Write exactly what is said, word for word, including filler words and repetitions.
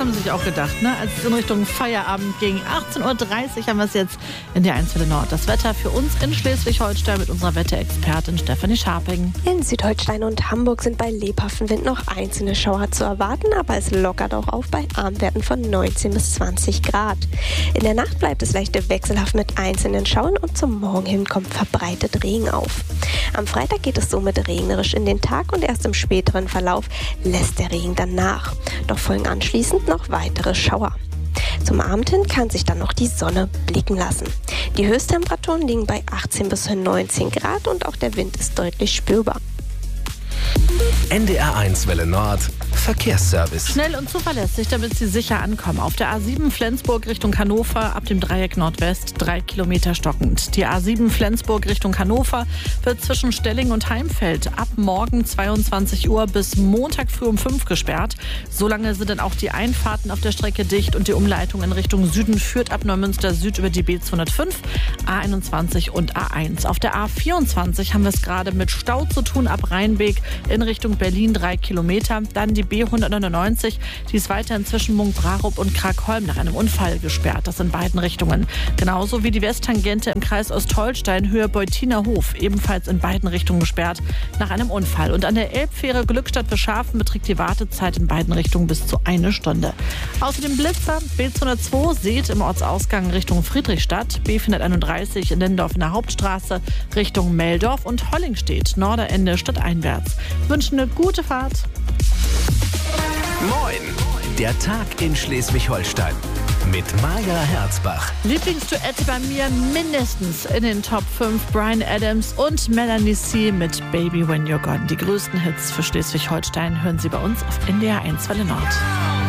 haben sie sich auch gedacht, ne? Als es in Richtung Feierabend ging. achtzehn Uhr dreißig haben wir es jetzt in der eins Welle Nord. Das Wetter für uns in Schleswig-Holstein mit unserer Wetterexpertin Stefanie Scharping. In Südholstein und Hamburg sind bei lebhaftem Wind noch einzelne Schauer zu erwarten, aber es lockert auch auf bei Abendwerten von neunzehn bis zwanzig Grad. In der Nacht bleibt es leicht wechselhaft mit einzelnen Schauern und zum Morgen hin kommt verbreitet Regen auf. Am Freitag geht es somit regnerisch in den Tag und erst im späteren Verlauf lässt der Regen dann nach. Doch folgen anschließend noch weitere Schauer. Zum Abend hin kann sich dann noch die Sonne blicken lassen. Die Höchsttemperaturen liegen bei achtzehn bis neunzehn Grad und auch der Wind ist deutlich spürbar. N D R eins Welle Nord Verkehrsservice. Schnell und zuverlässig, damit Sie sicher ankommen. Auf der A sieben Flensburg Richtung Hannover ab dem Dreieck Nordwest drei Kilometer stockend. Die A sieben Flensburg Richtung Hannover wird zwischen Stelling und Heimfeld ab morgen zweiundzwanzig Uhr bis Montag früh um fünf gesperrt. Solange sind dann auch die Einfahrten auf der Strecke dicht und die Umleitung in Richtung Süden führt ab Neumünster Süd über die B zweihundertfünf, A einundzwanzig und A eins. Auf der A vierundzwanzig haben wir es gerade mit Stau zu tun ab Rheinbeek in Richtung Berlin drei Kilometer. Dann die B hundertneunundneunzig, die ist weiterhin zwischen Munkbrarup und Kragholm nach einem Unfall gesperrt. Das in beiden Richtungen. Genauso wie die Westtangente im Kreis Ostholstein Höhe Beutiner Hof, ebenfalls in beiden Richtungen gesperrt nach einem Unfall. Und an der Elbfähre Glückstadt für Schafen beträgt die Wartezeit in beiden Richtungen bis zu eine Stunde. Außerdem Blitzer, B zweihundertzwei Seet im Ortsausgang Richtung Friedrichstadt, B vierhunderteinunddreißig in Lindorf in der Hauptstraße Richtung Meldorf und Hollingstedt, Norderende stadteinwärts. Wünschen eine gute Fahrt. Moin! Der Tag in Schleswig-Holstein mit Maja Herzbach. Lieblingsduette bei mir mindestens in den Top fünf. Bryan Adams und Melanie C. mit Baby When You're Gone. Die größten Hits für Schleswig-Holstein hören Sie bei uns auf N D R eins Welle Nord.